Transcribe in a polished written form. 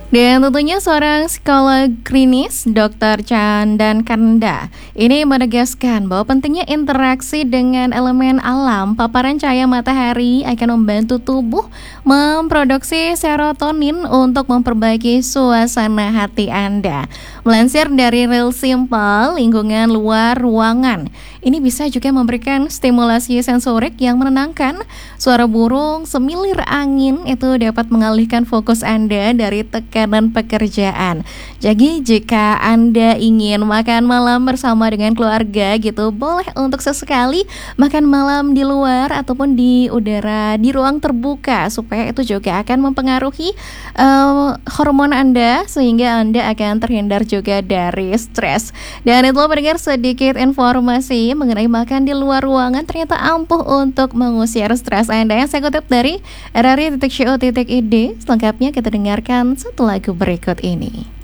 Dan tentunya seorang psikolog klinis, Dr. Chandan Kanda, ini menegaskan bahwa pentingnya interaksi dengan elemen alam. Paparan cahaya matahari akan membantu tubuh memproduksi serotonin untuk memperbaiki suasana hati Anda. Melansir dari Real Simple, lingkungan luar ruangan ini bisa juga memberikan stimulasi sensorik yang menenangkan. Suara burung, semilir angin itu dapat mengalihkan fokus Anda dari tekanan pekerjaan. Jadi jika Anda ingin makan malam bersama dengan keluarga gitu, boleh untuk sesekali makan malam di luar ataupun di udara, di ruang terbuka, supaya itu juga akan mempengaruhi hormon Anda, sehingga Anda akan terhindar juga dari stres. Dan itu pendengar, sedikit informasi mengenai makan di luar ruangan ternyata ampuh untuk mengusir stres Anda. Yang saya kutip dari rri.co.id. Selengkapnya kita dengarkan satu lagu berikut ini.